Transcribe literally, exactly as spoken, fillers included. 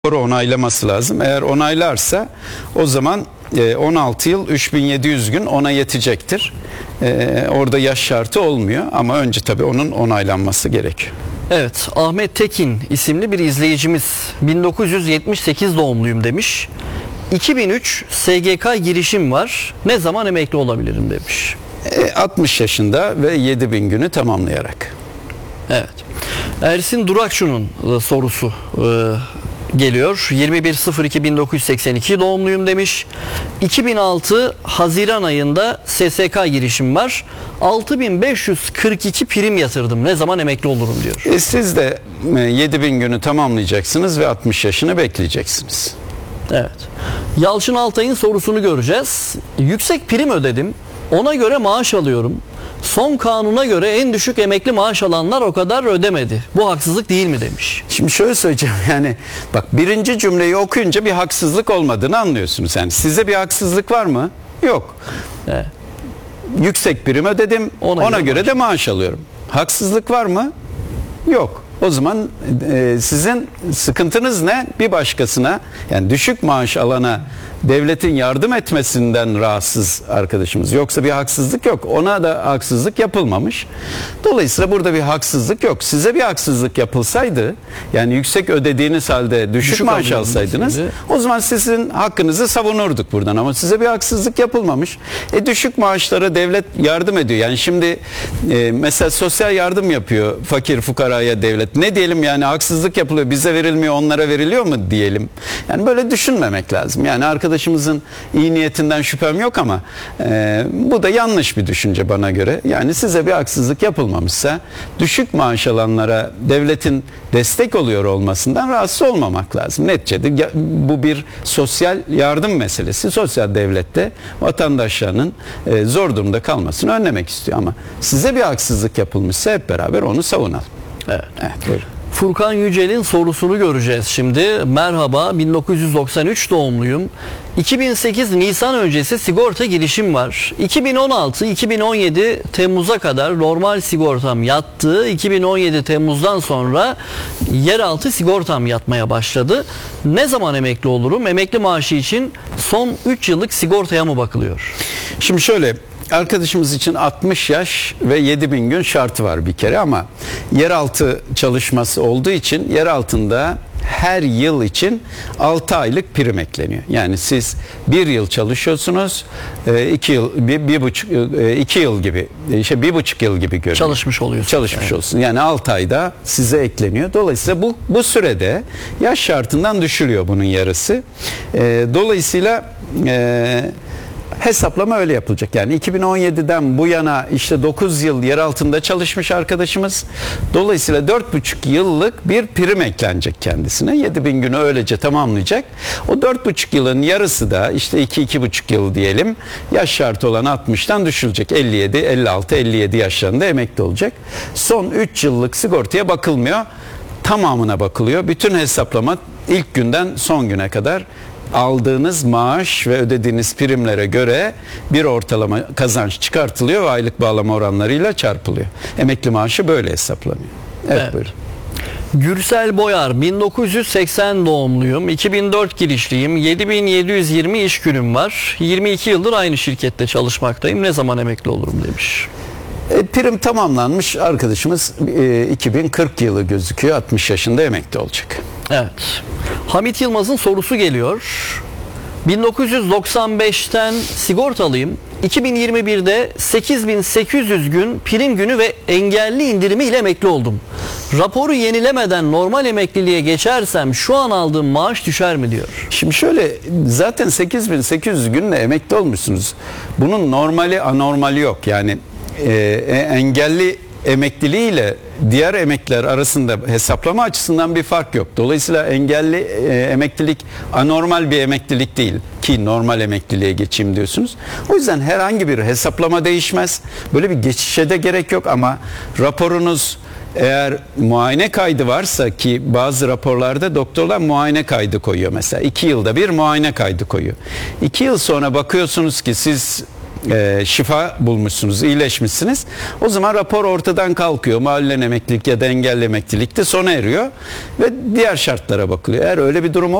onaylaması lazım. Eğer onaylarsa o zaman on altı yıl üç bin yedi yüz gün ona yetecektir. Ee, orada yaş şartı olmuyor ama önce tabii onun onaylanması gerekiyor. Evet, Ahmet Tekin isimli bir izleyicimiz bin dokuz yüz yetmiş sekiz doğumluyum demiş. iki bin üç S G K girişim var. Ne zaman emekli olabilirim demiş. E, altmış yaşında ve yedi bin günü tamamlayarak. Evet. Ersin Durakçu'nun sorusu e, geliyor. yirmi bir sıfır iki bin dokuz yüz seksen iki doğumluyum demiş. iki bin altı Haziran ayında S S K girişim var. altı bin beş yüz kırk iki prim yatırdım. Ne zaman emekli olurum diyor. E, siz de yedi bin günü tamamlayacaksınız ve altmış yaşını bekleyeceksiniz. Evet. Yalçın Altay'ın sorusunu göreceğiz. Yüksek prim ödedim. Ona göre maaş alıyorum. Son kanuna göre en düşük emekli maaş alanlar o kadar ödemedi. Bu haksızlık değil mi demiş. Şimdi şöyle söyleyeceğim, yani bak, birinci cümleyi okuyunca bir haksızlık olmadığını anlıyorsunuz. Yani size bir haksızlık var mı? Yok. Evet. Yüksek prim ödedim. Ona, ona göre maaş. de maaş alıyorum. Haksızlık var mı? Yok. O zaman e, sizin sıkıntınız ne? Bir başkasına, yani düşük maaş alana devletin yardım etmesinden rahatsız arkadaşımız. Yoksa bir haksızlık yok. Ona da haksızlık yapılmamış. Dolayısıyla burada bir haksızlık yok. Size bir haksızlık yapılsaydı, yani yüksek ödediğiniz halde düşük, düşük maaş alsaydınız, size, o zaman sizin hakkınızı savunurduk buradan. Ama size bir haksızlık yapılmamış. E düşük maaşlara devlet yardım ediyor. Yani şimdi e, mesela sosyal yardım yapıyor fakir fukaraya devlet. Ne diyelim, yani haksızlık yapılıyor, bize verilmiyor, onlara veriliyor mu diyelim. Yani böyle düşünmemek lazım. Yani arkadaşımızın iyi niyetinden şüphem yok ama e, bu da yanlış bir düşünce bana göre. Yani size bir haksızlık yapılmamışsa düşük maaş alanlara devletin destek oluyor olmasından rahatsız olmamak lazım. Neticede bu bir sosyal yardım meselesi. Sosyal devlette vatandaşlarının e, zor durumda kalmasını önlemek istiyor ama size bir haksızlık yapılmışsa hep beraber onu savunalım. Evet. Evet, buyurun. Furkan Yücel'in sorusunu göreceğiz şimdi. Merhaba, bin dokuz yüz doksan üç doğumluyum. iki bin sekiz Nisan öncesi sigorta girişim var. iki bin on altı iki bin on yedi Temmuz'a kadar normal sigortam yattı. iki bin on yedi Temmuz'dan sonra yeraltı sigortam yatmaya başladı. Ne zaman emekli olurum? Emekli maaşı için son üç yıllık sigortaya mı bakılıyor? Şimdi şöyle, arkadaşımız için altmış yaş ve yedi bin gün şartı var bir kere ama yeraltı çalışması olduğu için yer altında her yıl için altı aylık prim ekleniyor. Yani siz bir yıl çalışıyorsunuz, iki yıl, bir, bir buçuk, iki yıl gibi, işte bir buçuk yıl gibi görünüyor. Çalışmış oluyorsunuz. Çalışmış yani. olsun. Yani altı ayda size ekleniyor. Dolayısıyla bu bu sürede yaş şartından düşülüyor bunun yarısı. Dolayısıyla e, hesaplama öyle yapılacak. Yani iki bin on yediden bu yana işte dokuz yıl yer altında çalışmış arkadaşımız. Dolayısıyla dört buçuk yıllık bir prim eklenecek kendisine. yedi bin günü öylece tamamlayacak. O dört buçuk yılın yarısı da işte iki iki buçuk yıl diyelim, yaş şartı olan altmıştan düşülecek. elli yedi, elli altı, elli yedi yaşlarında emekli olacak. Son üç yıllık sigortaya bakılmıyor. Tamamına bakılıyor. Bütün hesaplama ilk günden son güne kadar aldığınız maaş ve ödediğiniz primlere göre bir ortalama kazanç çıkartılıyor ve aylık bağlama oranlarıyla çarpılıyor. Emekli maaşı böyle hesaplanıyor. Evet, evet. Buyurun. Gürsel Boyar, bin dokuz yüz seksen doğumluyum. iki bin dört girişliyim. yedi bin yedi yüz yirmi iş günüm var. yirmi iki yıldır aynı şirkette çalışmaktayım. Ne zaman emekli olurum demiş. E, prim tamamlanmış arkadaşımız e, iki bin kırk yılı gözüküyor. altmış yaşında emekli olacak. Evet. Hamit Yılmaz'ın sorusu geliyor. bin dokuz yüz doksan beşten sigortalıyım. iki bin yirmi birde sekiz bin sekiz yüz gün prim günü ve engelli indirimi ile emekli oldum. Raporu yenilemeden normal emekliliğe geçersem şu an aldığım maaş düşer mi diyor. Şimdi şöyle, zaten sekiz bin sekiz yüz günle emekli olmuşsunuz. Bunun normali anormali yok. Yani e, engelli emekliliği ile diğer emekliler arasında hesaplama açısından bir fark yok. Dolayısıyla engelli e, emeklilik anormal bir emeklilik değil ki normal emekliliğe geçeyim diyorsunuz. O yüzden herhangi bir hesaplama değişmez. Böyle bir geçişe de gerek yok ama raporunuz eğer muayene kaydı varsa, ki bazı raporlarda doktorlar muayene kaydı koyuyor mesela. iki yılda bir muayene kaydı koyuyor. iki yıl sonra bakıyorsunuz ki siz e, şifa bulmuşsunuz, iyileşmişsiniz. O zaman rapor ortadan kalkıyor. Mahallen emeklilik ya da engelli emeklilikte sona eriyor ve diğer şartlara bakılıyor. Eğer öyle bir durum